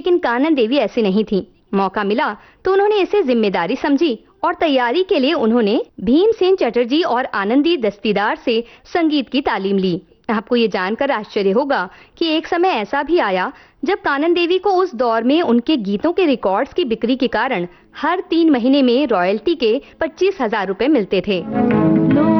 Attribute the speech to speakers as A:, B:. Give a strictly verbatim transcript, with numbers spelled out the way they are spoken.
A: लेकिन कानन देवी ऐसी नहीं थी। मौका मिला तो उन्होंने इसे जिम्मेदारी समझी और तैयारी के लिए उन्होंने भीमसेन चटर्जी और आनंदी दस्तीदार से संगीत की तालीम ली। आपको ये जानकर आश्चर्य होगा कि एक समय ऐसा भी आया जब कानन देवी को उस दौर में उनके गीतों के रिकॉर्ड्स की बिक्री के कारण हर तीन महीने में रॉयल्टी के पच्चीस हजार रुपए मिलते थे।